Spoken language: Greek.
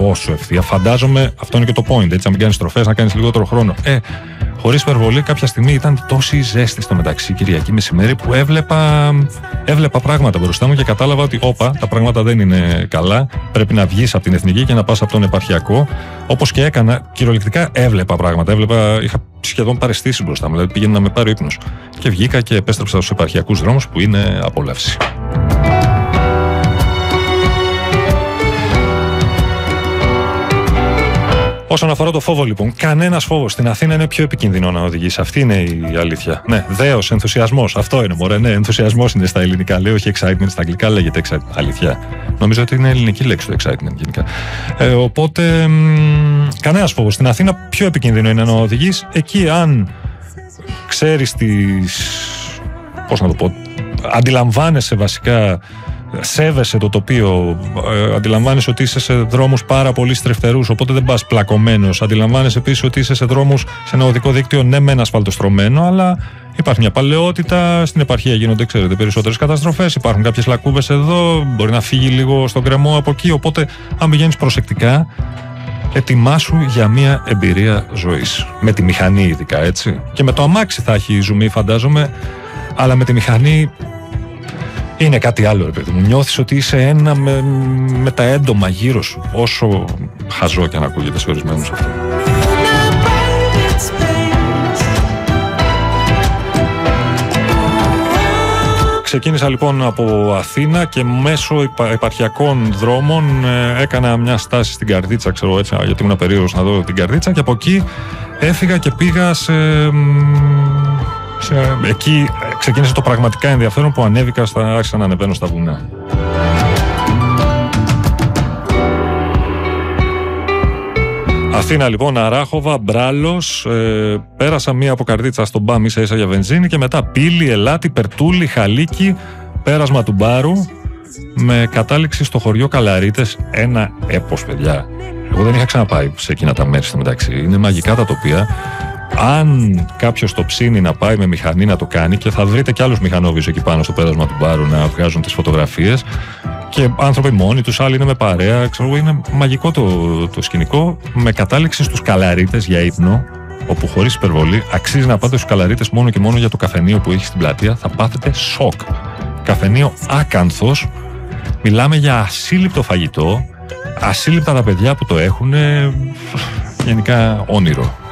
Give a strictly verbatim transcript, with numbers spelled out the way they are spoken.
τόσο ευθεία. Φαντάζομαι, αυτό είναι και το point, έτσι, να μην κάνεις στροφές, να κάνεις λιγότερο χρόνο. Ε, χωρίς υπερβολή, κάποια στιγμή ήταν τόση ζέστη στο μεταξύ, Κυριακή μεσημέρι, που έβλεπα, έβλεπα πράγματα μπροστά μου και κατάλαβα ότι, όπα, τα πράγματα δεν είναι καλά. Πρέπει να βγεις από την εθνική και να πας από τον επαρχιακό. Όπως και έκανα, κυριολεκτικά έβλεπα πράγματα. Έβλεπα, είχα σχεδόν παραισθήσεις μπροστά μου, δηλαδή πήγαινε να με πάρει ο ύπνος. Και βγήκα και επέστρεψα στους επαρχιακούς δρόμους που είναι απόλαυση. Όσον αφορά το φόβο, λοιπόν, κανένας φόβος. Στην Αθήνα είναι πιο επικίνδυνο να οδηγήσει. Αυτή είναι η αλήθεια. Ναι, δέος, ενθουσιασμός. Αυτό είναι, μωρέ. Ναι, ενθουσιασμός είναι στα ελληνικά. Λέω, όχι excitement, στα αγγλικά λέγεται excitement. Αλήθεια. Νομίζω ότι είναι ελληνική λέξη το excitement γενικά. Ε, οπότε, μ, κανένας φόβος. Στην Αθήνα πιο επικίνδυνο είναι να οδηγείς. Εκεί, αν ξέρεις τις. Πώς να το πω. Αντιλαμβάνεσαι βασικά. Σέβεσαι το τοπίο, ε, αντιλαμβάνεσαι ότι είσαι σε δρόμους πάρα πολύ στρεφτερούς, οπότε δεν πας πλακωμένος. Αντιλαμβάνεσαι επίσης ότι είσαι σε δρόμους, σε ένα οδικό δίκτυο, ναι, μεν ασφαλτοστρωμένο, αλλά υπάρχει μια παλαιότητα. Στην επαρχία γίνονται, ξέρετε, περισσότερες καταστροφές. Υπάρχουν κάποιες λακκούβες εδώ, μπορεί να φύγει λίγο στον κρεμό από εκεί. Οπότε, αν πηγαίνεις προσεκτικά, ετοιμάσου για μια εμπειρία ζωής. Με τη μηχανή, ειδικά, έτσι. Και με το αμάξι θα έχει ζουμί, φαντάζομαι, αλλά με τη μηχανή. Είναι κάτι άλλο, ρε παιδί μου. Νιώθεις ότι είσαι ένα με, με τα έντομα γύρω σου. Όσο χαζό και αν ακούγεται σε ορισμένους αυτό. Ξεκίνησα λοιπόν από Αθήνα και μέσω επαρχιακών δρόμων ε, έκανα μια στάση στην Καρδίτσα, ξέρω έτσι, γιατί ήμουν περίεργος να δω την Καρδίτσα, και από εκεί έφυγα και πήγα σε... Εκεί ξεκίνησε το πραγματικά ενδιαφέρον, που ανέβηκα στα, άρχισα να ανεβαίνω στα βουνά. Αθήνα λοιπόν, Αράχοβα, Μπράλος, ε, πέρασα μία από Καρδίτσα στον Μπαμ ίσα ίσα για βενζίνη και μετά Πύλη, Ελάτη, Περτούλη, Χαλίκη, πέρασμα του Μπάρου με κατάληξη στο χωριό Καλαρίτες. Ένα έπος, παιδιά. Εγώ δεν είχα ξαναπάει σε εκείνα τα μέρη στο μεταξύ. Είναι μαγικά τα τοπία. Αν κάποιος το ψήνει να πάει με μηχανή να το κάνει, και θα βρείτε κι άλλους μηχανόβιους εκεί πάνω στο πέρασμα του Μπάρου να βγάζουν τις φωτογραφίες, και άνθρωποι μόνοι τους, άλλοι είναι με παρέα, ξέρω, είναι μαγικό το, το σκηνικό, με κατάληξη στους Καλαρίτες για ύπνο, όπου χωρίς υπερβολή αξίζει να πάτε στους Καλαρίτες μόνο και μόνο για το καφενείο που έχει στην πλατεία. Θα πάθετε σοκ. Καφενείο άκανθος, μιλάμε για ασύλληπτο φαγητό, ασύλληπτα τα παιδιά που το έχουν, γενικά όνειρο.